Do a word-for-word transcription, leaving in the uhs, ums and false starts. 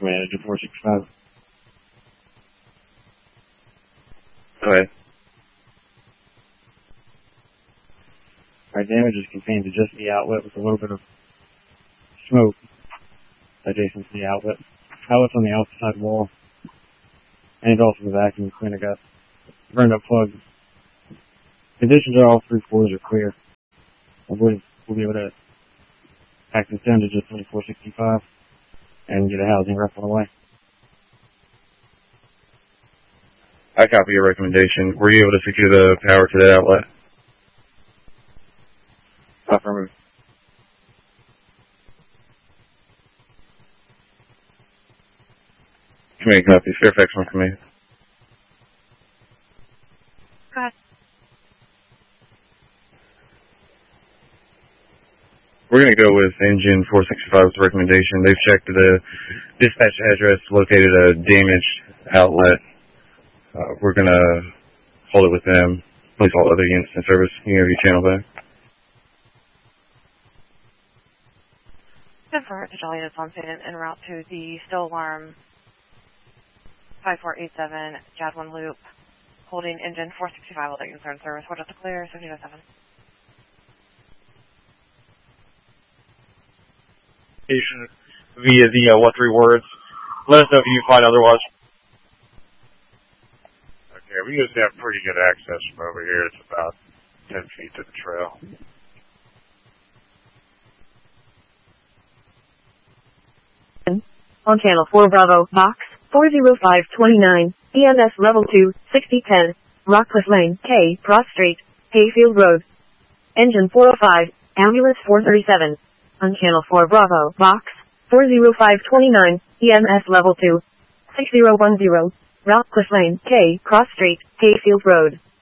Command to four sixty-five. Go ahead. Our damage is contained to just the outlet with a little bit of smoke adjacent to the outlet. Outlet's on the outside wall. And also the vacuum cleaner got burned up plugs. Conditions are all three floors are clear. I believe we'll be able to pack this down to just twenty-four sixty-five and get a housing rep on the way. I copy your recommendation. Were you able to secure the power to the outlet? Affirmative. Command copy. Fairfax one command. Got We're going to go with Engine four sixty-five's recommendation. They've checked the dispatch address, located a damaged outlet. Uh, we're going to hold it with them. Place all other units in service. You can have your channel back. Confirm to Jolly that's on scene en route to the still alarm five four eight seven Jadwin Loop, holding engine four sixty-five all day concern service. What up to clear, seventeen oh seven. Via the uh, what three words. Let us know if you find otherwise. Okay, we just have pretty good access from over here. It's about ten feet to the trail. On channel four Bravo, box four zero five two nine, E M S level two, sixty ten, Rockcliffe Lane, K, Cross Street, Hayfield Road. Engine four oh five, ambulance four thirty-seven. On channel four Bravo, box four zero five two nine, E M S level two, six zero one zero, Rockcliffe Lane, K, Cross Street, Hayfield Road.